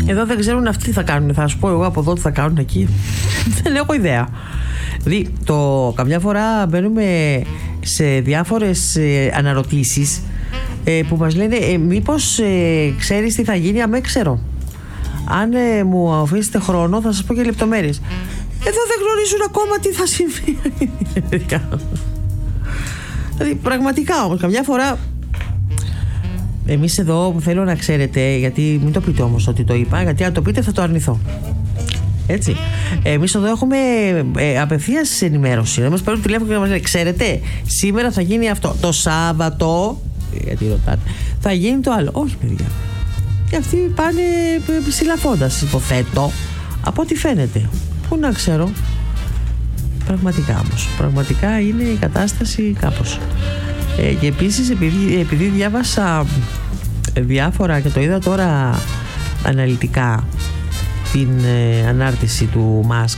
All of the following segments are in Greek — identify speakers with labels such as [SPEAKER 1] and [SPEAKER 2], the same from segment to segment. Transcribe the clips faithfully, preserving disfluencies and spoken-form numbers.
[SPEAKER 1] Εδώ δεν ξέρουν αυτοί τι θα κάνουν. Θα σου πω εγώ από εδώ τι θα κάνουν εκεί. Δεν έχω ιδέα. Δηλαδή, το, καμιά φορά μπαίνουμε σε διάφορες ε, αναρωτήσεις ε, που μας λένε ε, μήπως ε, ξέρεις τι θα γίνει αμέ ξέρω. Αν ε, μου αφήσετε χρόνο θα σας πω και λεπτομέρειες. Εδώ δεν γνωρίζουν ακόμα τι θα συμβεί. Δηλαδή πραγματικά όμως καμιά φορά εμείς εδώ θέλω να ξέρετε, γιατί μην το πείτε όμως ότι το είπα, γιατί αν το πείτε θα το αρνηθώ. Έτσι. Εμείς εδώ έχουμε ε, απευθείας ενημέρωση. Να μας παίρνουν τηλέφωνο και να μας λένε ξέρετε, σήμερα θα γίνει αυτό. Το Σάββατο, γιατί ρωτάτε, θα γίνει το άλλο. Όχι παιδιά. Και αυτοί πάνε ψηλαφώντας, υποθέτω, από ό,τι φαίνεται. Πού να ξέρω. Πραγματικά όμως. Πραγματικά είναι η κατάσταση κάπως. Ε, και επίσης επειδή, επειδή διάβασα διάφορα και το είδα τώρα αναλυτικά την ε, ανάρτηση του Μάσκ,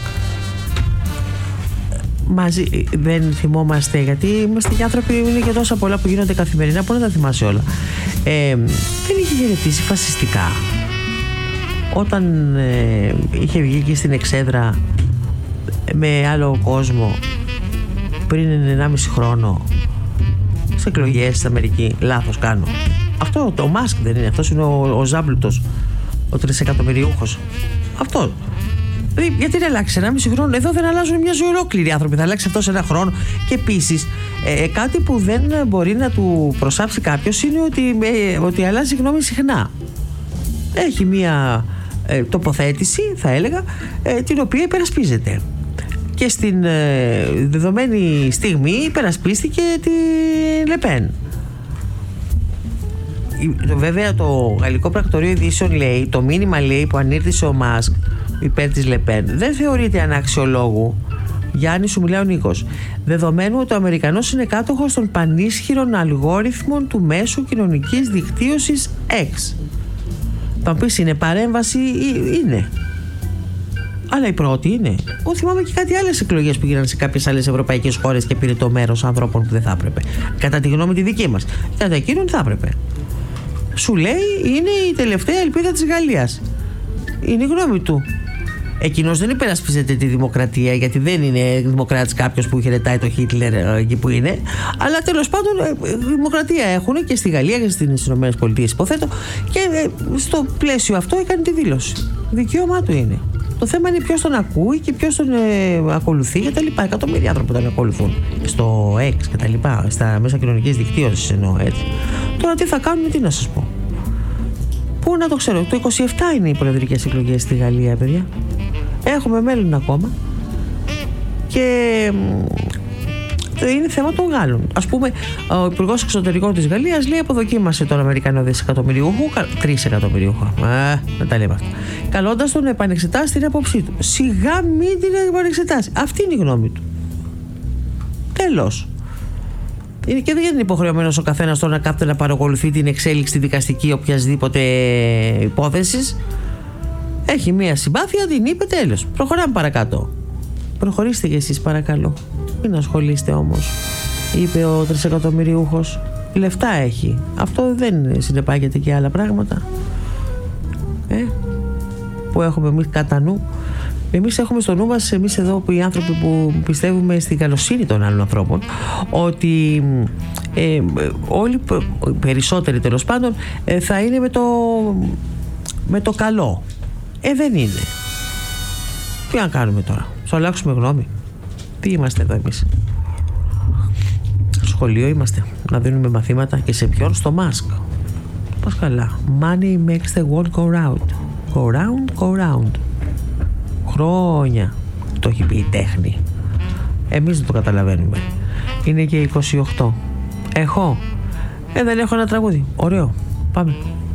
[SPEAKER 1] μαζί δεν θυμόμαστε, γιατί είμαστε και άνθρωποι, είναι και τόσα πολλά που γίνονται καθημερινά που να τα θυμάσαι όλα. Ε, δεν είχε χαιρετήσει φασιστικά όταν ε, είχε βγει εκεί στην εξέδρα με άλλο κόσμο πριν ενάμιση χρόνο σε εκλογές στην Αμερική? Λάθος κάνω? Αυτό το Μάσκ δεν είναι? Αυτός είναι ο, ο Ζάμπλουτος, ο τρισεκατομμυριούχος. Αυτό. Δηλαδή, γιατί να αλλάξει ενάμιση χρόνο? Εδώ δεν αλλάζουν μια ζωή ολόκληρη άνθρωποι. Θα αλλάξει αυτό σε ένα χρόνο. Και επίσης, ε, κάτι που δεν μπορεί να του προσάψει κάποιος είναι ότι, ε, ότι αλλάζει γνώμη συχνά. Έχει μια ε, τοποθέτηση, θα έλεγα, ε, την οποία υπερασπίζεται. Και στην ε, δεδομένη στιγμή υπερασπίστηκε τη Λεπέν. Βέβαια το γαλλικό πρακτορείο ειδήσεων λέει, το μήνυμα λέει που ανήρτησε ο Μάσκ υπέρ της Λεπέν δεν θεωρείται αναξιολόγου. Γιάννη, σου μιλάει ο Νίκος. Δεδομένου ότι ο Αμερικανός είναι κάτοχος των πανίσχυρων αλγόριθμων του μέσου κοινωνικής δικτύωσης X. Θα μου πεις, είναι παρέμβαση? Είναι. Αλλά η πρώτη είναι. Εγώ θυμάμαι και κάτι άλλες εκλογές που γίνανε σε κάποιες άλλες ευρωπαϊκές χώρες και πήρε το μέρος ανθρώπων που δεν θα έπρεπε. Κατά τη γνώμη τη δική μας. Κατά εκείνον θα έπρεπε. Σου λέει είναι η τελευταία ελπίδα της Γαλλίας. Είναι η γνώμη του. Εκείνος δεν υπερασπίζεται τη δημοκρατία, γιατί δεν είναι δημοκράτης κάποιος που χαιρετάει το Χίτλερ εκεί που είναι. Αλλά τέλος πάντων δημοκρατία έχουν και στη Γαλλία και στις ΗΠΑ, υποθέτω. Και στο πλαίσιο αυτό έκανε τη δήλωση. Δικαίωμά του είναι. Το θέμα είναι ποιος τον ακούει και ποιος τον ε, ακολουθεί και τα λοιπά. Εκατομμύρια άνθρωποι τον ακολουθούν στο X και τα λοιπά, στα μέσα κοινωνικής δικτύωσης εννοώ, έτσι. Τώρα τι θα κάνουν, τι να σας πω. Πού να το ξέρω. Το είκοσι επτά είναι οι προεδρικές εκλογές στη Γαλλία, παιδιά. Έχουμε μέλλον ακόμα. Και είναι θέμα των Γάλλων. Ας πούμε, ο Υπουργός Εξωτερικών της Γαλλίας λέει αποδοκίμασε τον Αμερικανό δισεκατομμυριούχο, τρεις εκατομμυριούχο. Α, να τα λέμε αυτά. Καλώντας τον να επανεξετάσει την άποψή του. Σιγά μην την επανεξετάσει. Αυτή είναι η γνώμη του. Τέλος. Είναι και δεν είναι υποχρεωμένος ο καθένας τώρα να κάθεται να παρακολουθεί την εξέλιξη δικαστική οποιασδήποτε υπόθεσης. Έχει μία συμπάθεια, την είπε, τέλος. Προχωράμε παρακάτω. Προχωρήστε κι εσείς παρακαλώ. Μην ασχολείστε όμως, είπε ο τρισεκατομμυριούχος. Λεφτά έχει. Αυτό δεν συνεπάγεται και άλλα πράγματα ε, που έχουμε εμείς κατά νου. Εμείς έχουμε στο νου μας, εμείς εδώ που οι άνθρωποι που πιστεύουμε στην καλοσύνη των άλλων ανθρώπων, ότι ε, όλοι, περισσότεροι τέλος πάντων, ε, θα είναι με το, με το καλό. Ε, δεν είναι. Τι να κάνουμε τώρα, θα αλλάξουμε γνώμη? Τι είμαστε εδώ εμείς? Σχολείο είμαστε, να δίνουμε μαθήματα. Και σε ποιον? Στο Μάσκ. Πώς καλά. Money makes the world go round. Go round, go round. Χρόνια το έχει πει η τέχνη. Εμείς δεν το καταλαβαίνουμε. Είναι και είκοσι οκτώ. Έχω. Ε, δεν έχω ένα τραγούδι. Ωραίο. Πάμε.